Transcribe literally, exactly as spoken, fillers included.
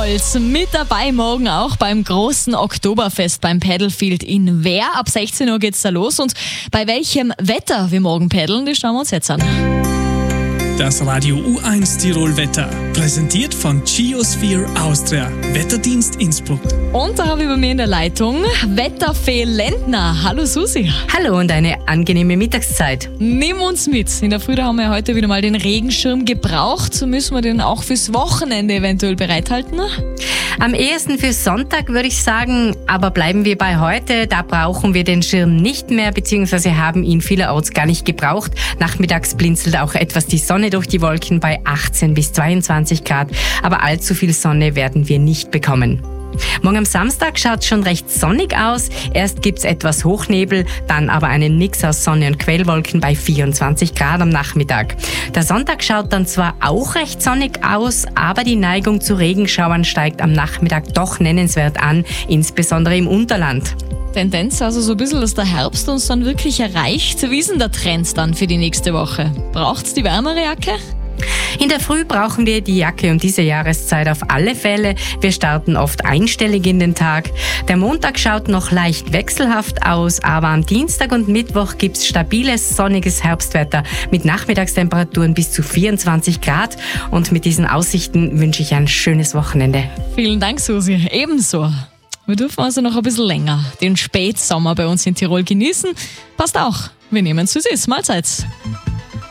Stolz mit dabei morgen auch beim großen Oktoberfest beim Paddlefield in Wehr. Ab sechzehn Uhr geht's da los und bei welchem Wetter wir morgen paddeln, das schauen wir uns jetzt an. Das Radio U eins Tirol Wetter, präsentiert von Geosphere Austria, Wetterdienst Innsbruck. Und da habe ich bei mir in der Leitung Wetterfee Lendner. Hallo Susi. Hallo und eine angenehme Mittagszeit. Nimm uns mit. In der Früh da haben wir heute wieder mal den Regenschirm gebraucht. So müssen wir den auch fürs Wochenende eventuell bereithalten. Am ehesten für Sonntag würde ich sagen, aber bleiben wir bei heute. Da brauchen wir den Schirm nicht mehr, beziehungsweise haben ihn vielerorts gar nicht gebraucht. Nachmittags blinzelt auch etwas die Sonne durch die Wolken bei achtzehn bis zweiundzwanzig Grad, aber allzu viel Sonne werden wir nicht bekommen. Morgen am Samstag schaut es schon recht sonnig aus. Erst gibt's etwas Hochnebel, dann aber einen Mix aus Sonne und Quellwolken bei vierundzwanzig Grad am Nachmittag. Der Sonntag schaut dann zwar auch recht sonnig aus, aber die Neigung zu Regenschauern steigt am Nachmittag doch nennenswert an, insbesondere im Unterland. Tendenz also so ein bisschen, dass der Herbst uns dann wirklich erreicht. Wie ist denn der Trend dann für die nächste Woche? Braucht's die wärmere Jacke? In der Früh brauchen wir die Jacke um diese Jahreszeit auf alle Fälle. Wir starten oft einstellig in den Tag. Der Montag schaut noch leicht wechselhaft aus, aber am Dienstag und Mittwoch gibt's stabiles, sonniges Herbstwetter mit Nachmittagstemperaturen bis zu vierundzwanzig Grad. Und mit diesen Aussichten wünsche ich ein schönes Wochenende. Vielen Dank, Susi. Ebenso. Wir dürfen also noch ein bisschen länger den Spätsommer bei uns in Tirol genießen. Passt auch. Wir nehmen es, wie es ist. Mahlzeit.